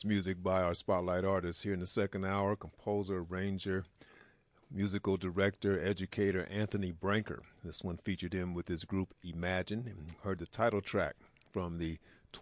It's music by our spotlight artist here in the second hour, composer, arranger, musical director, educator Anthony Branker. This one featured him with his group Imagine, and heard the title track from the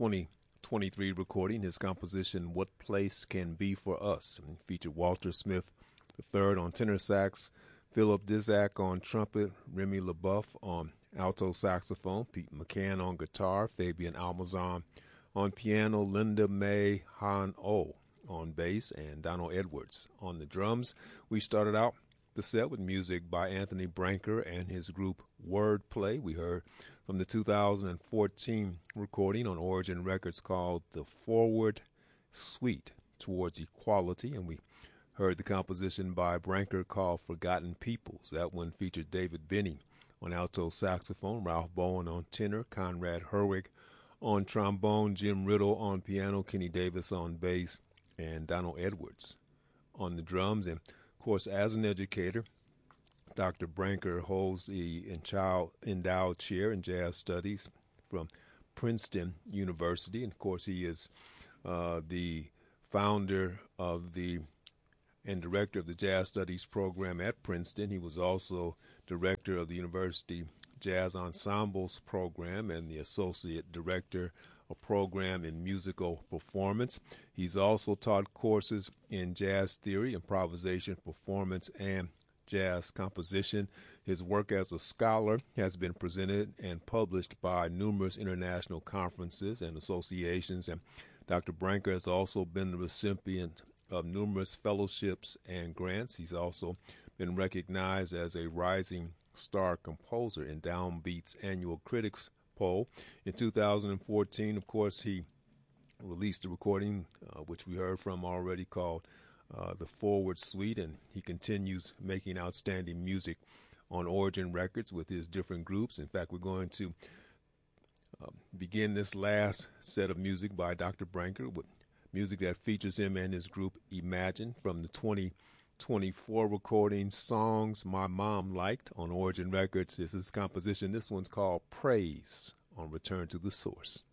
2023 recording, his composition What Place Can Be For Us. And featured Walter Smith III on tenor sax, Philip Dizak on trumpet, Remy LeBoeuf on alto saxophone, Pete McCann on guitar, Fabian Almazan on piano, Linda May Han-O on bass, and Donald Edwards on the drums. We started out the set with music by Anthony Branker and his group Wordplay. We heard from the 2014 recording on Origin Records called The Forward Suite Towards Equality, and we heard the composition by Branker called Forgotten Peoples. That one featured David Benny on alto saxophone, Ralph Bowen on tenor, Conrad Herwig on trombone, Jim Riddle on piano, Kenny Davis on bass, and Donald Edwards on the drums. And, of course, as an educator, Dr. Branker holds the endowed chair in jazz studies from Princeton University. And, of course, he is the founder of and director of the Jazz Studies program at Princeton. He was also director of the University Jazz Ensembles program and the associate director of program in musical performance. He's also taught courses in jazz theory, improvisation, performance, and jazz composition. His work as a scholar has been presented and published by numerous international conferences and associations, and Dr. Branker has also been the recipient of numerous fellowships and grants. He's also been recognized as a rising star composer in Downbeat's annual critics poll. In 2014, of course, he released a recording, which we heard from already, called The Forward Suite, and he continues making outstanding music on Origin Records with his different groups. In fact, we're going to begin this last set of music by Dr. Branker with music that features him and his group Imagine from the 2024 recording Songs My Mom Liked on Origin Records. This is composition. This one's called Praise on Return to the Source.